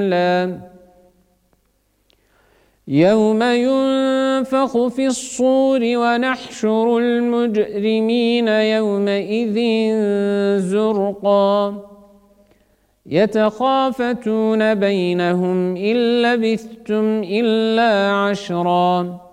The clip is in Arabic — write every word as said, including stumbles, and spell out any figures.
كلا يوم ينفخ في الصور ونحشر المجرمين يومئذ زرقا يتخافتون بينهم إن لبثتم إلا عشرا